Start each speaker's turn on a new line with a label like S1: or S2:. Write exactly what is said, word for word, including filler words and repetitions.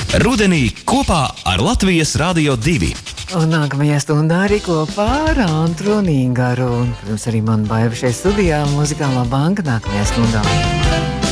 S1: Rudenī kopā ar Latvijas Rādio divi.
S2: Un nākamajā stundā arī kopā ar Antru un Ingaru. Un, protams, arī man baiva šeit studijā Muzikālā banka nākamajā stundā.